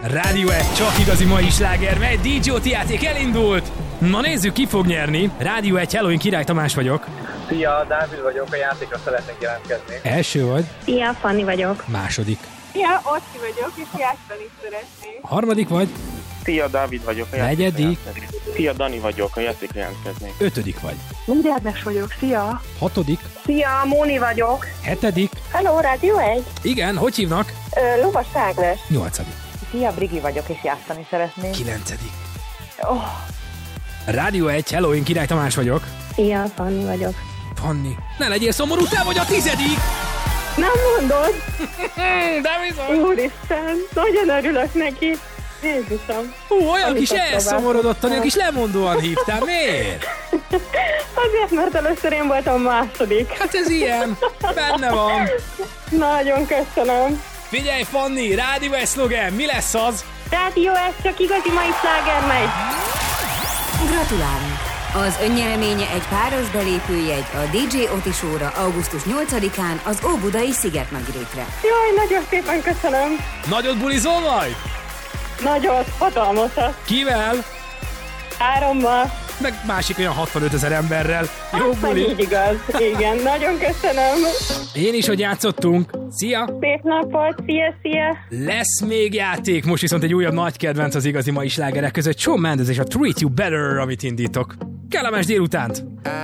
Rádió 1, csak igazi mai sláger, mely DJ-t játék elindult. Na nézzük, ki fog nyerni. Rádió 1, Halloween Király Tamás vagyok. Szia, Dávid vagyok, a játékra szeretnék jelentkezni. Első vagy? Szia, Fanni vagyok. Második. Szia, Oszki vagyok, és játszani szeretnék. Harmadik vagy? Szia, Dávid vagyok, a Negyedik. Szia, Dani vagyok, a játékra jelentkeznék. Ötödik vagy? Úgy Ágnes vagyok, szia. Hatodik. Szia, Móni vagyok. Hetedik. Hello, Rádió 1. Igen, hogy hívnak? Lovas Ágnes. Nyolcadik. Szia, Brigi vagyok, és játszani szeretnék. Kilencedik. Oh. Rádió 1, Halloween Király Tamás vagyok. Szia, Fanni vagyok. Fanni, ne legyél szomorú, te vagy a 10. Nem mondod? De bizony. Úristen, nagyon örülök neki. Jézusom. Olyan Amit kis azt elszomorodott, olyan kis lemondóan hívtál. Miért? Azért, mert először én voltam második. Hát ez ilyen. Benne van. Nagyon köszönöm. Figyelj, Fanni, Rádió 1 szlogen, mi lesz az? Rádió 1, csak igazi mai sláger megy. Gratulálunk! Az önnyereménye egy páros belépőjegy a DJ Oti Show-ra augusztus 8-án az Óbudai Szigetnagyrétre. Jaj, nagyon szépen köszönöm. Nagyot bulizol majd? Nagyon hatalmasat. Kivel? 3-mal. Meg másik olyan 65 000 emberrel. Jó buli. Így igaz. Igen, nagyon köszönöm. Én is, hogy játszottunk. Szia! Szép napot, szia. Lesz még játék, most viszont egy újabb nagy kedvenc az igazi mai slágerek között. Shawn Mendes és a Treat You Better, amit indítok. Kellemes délutánt!